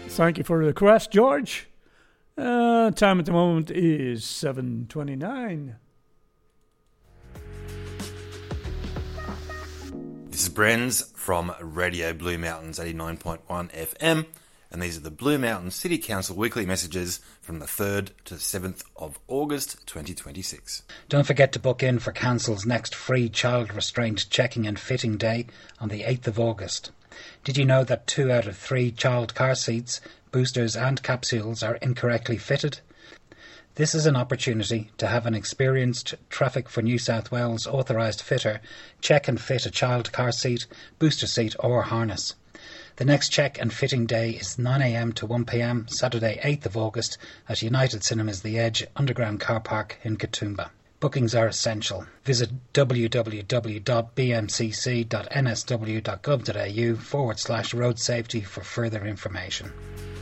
Thank you for the request, George. Time at the moment is 7:29. This is Brenz from Radio Blue Mountains 89.1 FM, and these are the Blue Mountains City Council weekly messages from the 3rd to the 7th of August 2026. Don't forget to book in for Council's next free child restraint checking and fitting day on the 8th of August. Did you know that 2 out of 3 child car seats, boosters and capsules are incorrectly fitted? This is an opportunity to have an experienced Traffic for New South Wales authorised fitter check and fit a child car seat, booster seat or harness. The next check and fitting day is 9am to 1pm, Saturday 8th of August at United Cinemas The Edge Underground Car Park in Katoomba. Bookings are essential. Visit www.bmcc.nsw.gov.au/road safety for further information.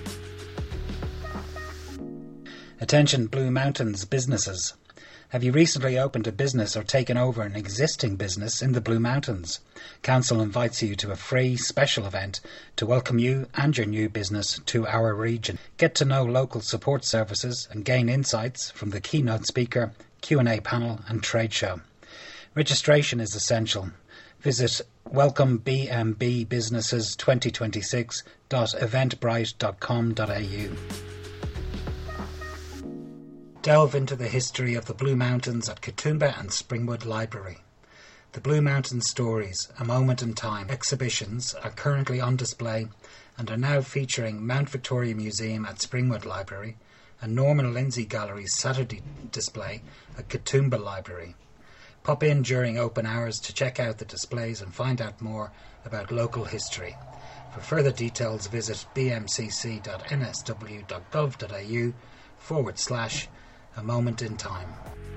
Attention Blue Mountains businesses. Have you recently opened a business or taken over an existing business in the Blue Mountains? Council invites you to a free special event to welcome you and your new business to our region. Get to know local support services and gain insights from the keynote speaker, Q&A panel and trade show. Registration is essential. Visit welcomebmbbusinesses2026.eventbrite.com.au. Delve into the history of the Blue Mountains at Katoomba and Springwood Library. The Blue Mountain Stories, A Moment in Time exhibitions are currently on display and are now featuring Mount Victoria Museum at Springwood Library and Norman Lindsay Gallery's Saturday display at Katoomba Library. Pop in during open hours to check out the displays and find out more about local history. For further details, visit bmcc.nsw.gov.au/A Moment in Time.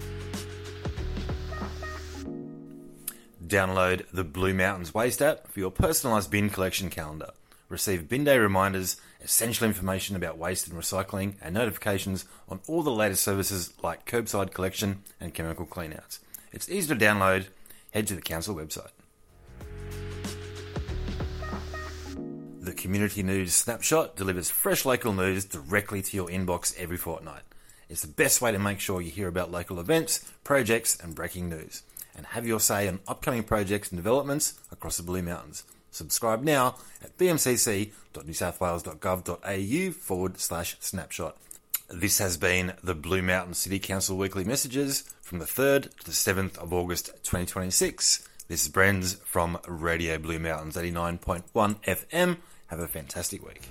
Download the Blue Mountains Waste app for your personalised bin collection calendar. Receive bin day reminders, essential information about waste and recycling, and notifications on all the latest services like curbside collection and chemical cleanouts. It's easy to download. Head to the council website. The Community News Snapshot delivers fresh local news directly to your inbox every fortnight. It's the best way to make sure you hear about local events, projects and breaking news, and have your say on upcoming projects and developments across the Blue Mountains. Subscribe now at bmcc.newsouthwales.gov.au/snapshot. This has been the Blue Mountain City Council Weekly Messages from the 3rd to the 7th of August 2026. This is Brenz from Radio Blue Mountains 89.1 FM. Have a fantastic week.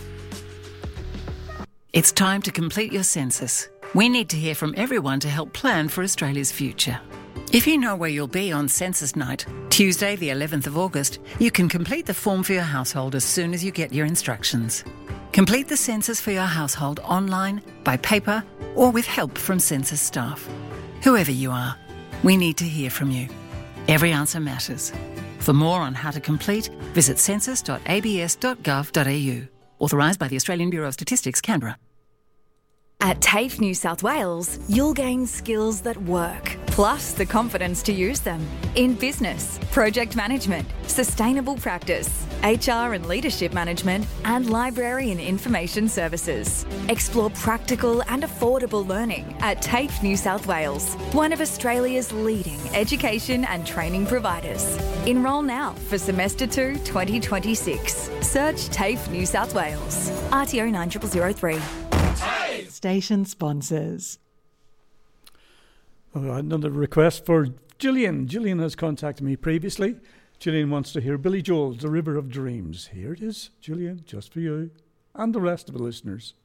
It's time to complete your census. We need to hear from everyone to help plan for Australia's future. If you know where you'll be on census night, Tuesday the 11th of August, you can complete the form for your household as soon as you get your instructions. Complete the census for your household online, by paper, or with help from census staff. Whoever you are, we need to hear from you. Every answer matters. For more on how to complete, visit census.abs.gov.au. Authorised by the Australian Bureau of Statistics, Canberra. At TAFE New South Wales, you'll gain skills that work, plus the confidence to use them in business, project management, sustainable practice, HR and leadership management, and library and information services. Explore practical and affordable learning at TAFE New South Wales, one of Australia's leading education and training providers. Enrol now for Semester 2 2026. Search TAFE New South Wales. RTO 90003. Station sponsors. Another request for Gillian. Gillian has contacted me previously. Gillian wants to hear Billy Joel's The River of Dreams. Here it is, Gillian, just for you and the rest of the listeners.